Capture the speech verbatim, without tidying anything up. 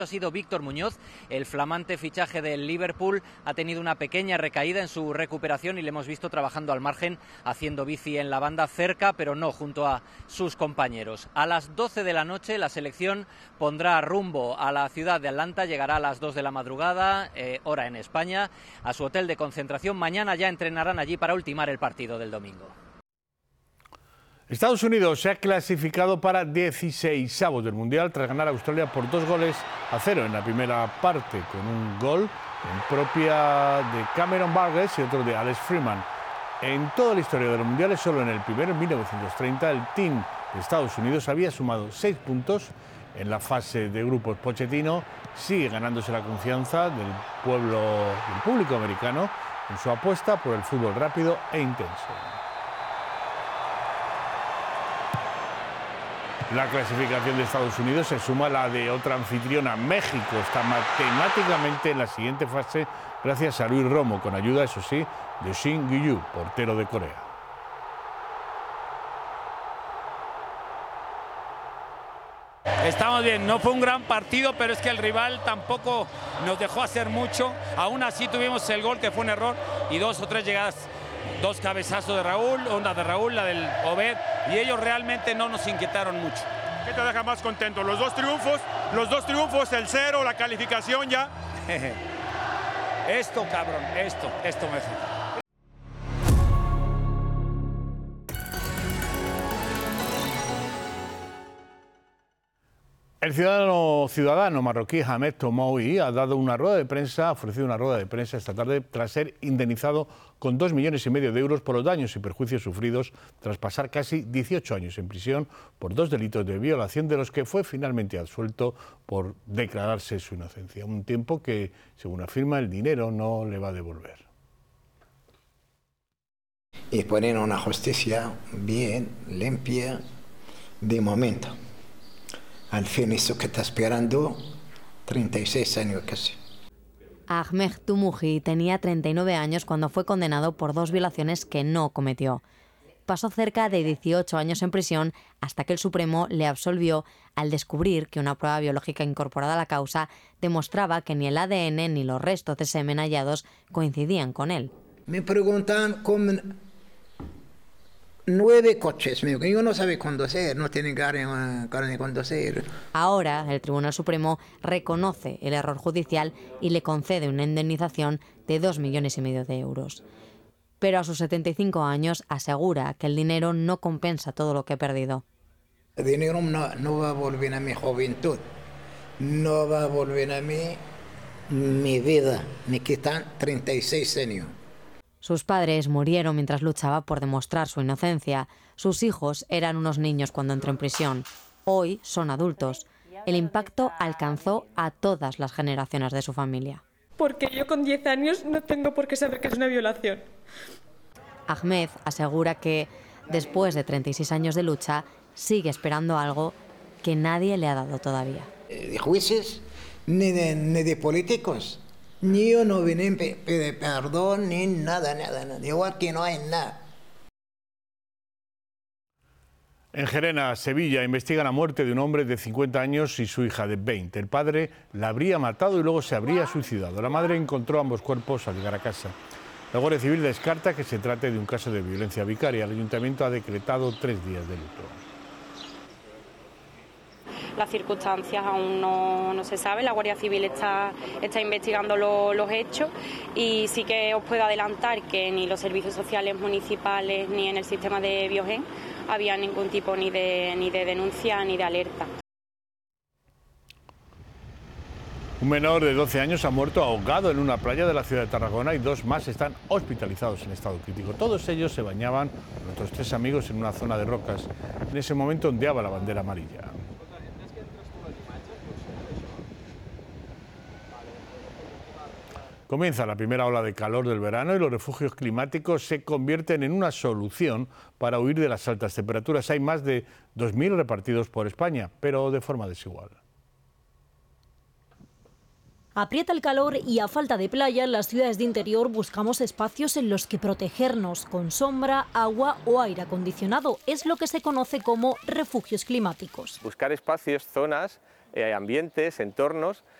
Ha sido Víctor Muñoz, el flamante fichaje del Liverpool, ha tenido una pequeña recaída en su recuperación y le hemos visto trabajando al margen, haciendo bici en la banda cerca, pero no junto a sus compañeros. A las doce de la noche la selección pondrá rumbo a la ciudad de Atlanta, llegará a las dos de la madrugada, eh, hora en España, a su hotel de concentración. Mañana ya entrenarán allí para ultimar el partido del domingo. Estados Unidos se ha clasificado para dieciseisavos del Mundial tras ganar a Australia por dos goles a cero en la primera parte, con un gol en propia de Cameron Burgess y otro de Alex Freeman. En toda la historia de los Mundiales, solo en el primero, en mil novecientos treinta, el team de Estados Unidos había sumado seis puntos en la fase de grupos. Pochettino sigue ganándose la confianza del pueblo, del público americano, en su apuesta por el fútbol rápido e intenso. La clasificación de Estados Unidos se suma a la de otra anfitriona, México. Está matemáticamente en la siguiente fase gracias a Luis Romo, con ayuda, eso sí, de Shin Gyu-yu, portero de Corea. Estamos bien, no fue un gran partido, pero es que el rival tampoco nos dejó hacer mucho. Aún así tuvimos el gol, que fue un error, y dos o tres llegadas. Dos cabezazos de Raúl, una de Raúl, la del Obed, y ellos realmente no nos inquietaron mucho. ¿Qué te deja más contento? Los dos triunfos, los dos triunfos, el cero, la calificación ya. Esto, cabrón, esto, esto me deja. El ciudadano, ciudadano marroquí Ahmed Toumoui ha dado una rueda de prensa, ha ofrecido una rueda de prensa esta tarde tras ser indemnizado con dos millones y medio de euros por los daños y perjuicios sufridos tras pasar casi dieciocho años en prisión por dos delitos de violación, de los que fue finalmente absuelto por declararse su inocencia. Un tiempo que, según afirma, el dinero no le va a devolver. Y poner una justicia bien, limpia, de momento. Al fin, eso que está esperando, treinta y seis años casi. Ahmed Toumoui tenía treinta y nueve años cuando fue condenado por dos violaciones que no cometió. Pasó cerca de dieciocho años en prisión hasta que el Supremo le absolvió al descubrir que una prueba biológica incorporada a la causa demostraba que ni el A D N ni los restos de semen hallados coincidían con él. Me preguntan cómo... Nueve coches, mío, que yo no sabe conducir, no tiene carne, carne de conducir. Ahora, el Tribunal Supremo reconoce el error judicial y le concede una indemnización de dos millones y medio de euros. Pero a sus setenta y cinco años asegura que el dinero no compensa todo lo que ha perdido. El dinero no, no va a volver a mi juventud, no va a volver a mí mi vida. Me quitan treinta y seis años. Sus padres murieron mientras luchaba por demostrar su inocencia. Sus hijos eran unos niños cuando entró en prisión. Hoy son adultos. El impacto alcanzó a todas las generaciones de su familia. Porque yo con diez años no tengo por qué saber que es una violación. Ahmed asegura que, después de treinta y seis años de lucha, sigue esperando algo que nadie le ha dado todavía. De jueces, ni de, ni de políticos. Ni yo no vine a pedir perdón, ni nada, nada, nada. Igual que no hay nada. En Gerena, Sevilla, investigan la muerte de un hombre de cincuenta años y su hija de veinte. El padre la habría matado y luego se habría suicidado. La madre encontró ambos cuerpos al llegar a casa. La Guardia Civil descarta que se trate de un caso de violencia vicaria. El ayuntamiento ha decretado tres días de luto. Las circunstancias aún no, no se saben, la Guardia Civil está, está investigando lo, los hechos y sí que os puedo adelantar que ni los servicios sociales municipales ni en el sistema de Biogen había ningún tipo ni de, ni de denuncia ni de alerta. Un menor de doce años ha muerto ahogado en una playa de la ciudad de Tarragona y dos más están hospitalizados en estado crítico. Todos ellos se bañaban con otros tres amigos en una zona de rocas. En ese momento ondeaba la bandera amarilla. Comienza la primera ola de calor del verano y los refugios climáticos se convierten en una solución para huir de las altas temperaturas. Hay más de dos mil repartidos por España, pero de forma desigual. Aprieta el calor y a falta de playa, en las ciudades de interior buscamos espacios en los que protegernos con sombra, agua o aire acondicionado. Es lo que se conoce como refugios climáticos. Buscar espacios, zonas eh, ambientes, entornos